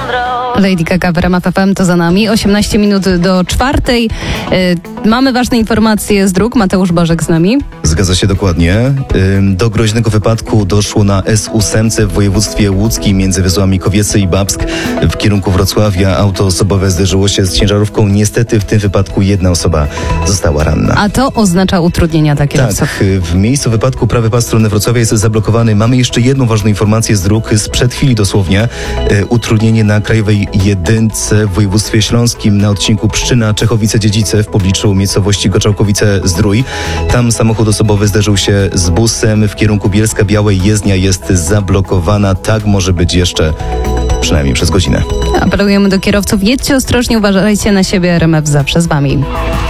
Lady Gaga w RMF FM to za nami. 18 minut do 4:00. Mamy ważne informacje z dróg. Mateusz Bożek z nami. Zgadza się dokładnie. Do groźnego wypadku doszło na S8 w województwie łódzkim między węzłami Kowiecy i Babsk. W kierunku Wrocławia auto osobowe zderzyło się z ciężarówką. Niestety w tym wypadku jedna osoba została ranna. A to oznacza utrudnienia dla kierowców. Tak, w miejscu wypadku prawy pas strony Wrocławia jest zablokowany. Mamy jeszcze jedną ważną informację z dróg. Sprzed chwili dosłownie utrudnienie na Krajowej Jedynce w województwie śląskim na odcinku Pszczyna-Czechowice-Dziedzice w pobliczu miejscowości Goczałkowice-Zdrój. Tam samochód osobowy zderzył się z busem w kierunku Bielska-Białej. Jezdnia jest zablokowana. Tak może być jeszcze przynajmniej przez godzinę. Apelujemy do kierowców. Jedźcie ostrożnie, uważajcie na siebie. RMF zawsze z wami.